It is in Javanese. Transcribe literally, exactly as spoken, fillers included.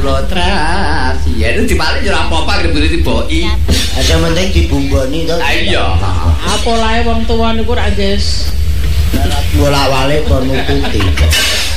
Lotras. Ya itu dibalik yo ora apa-apa grembure diboki. Ada penting dibumboni to. Iya. Apa lae wong tuwa niku ra nggih bolak-balik kon nututi.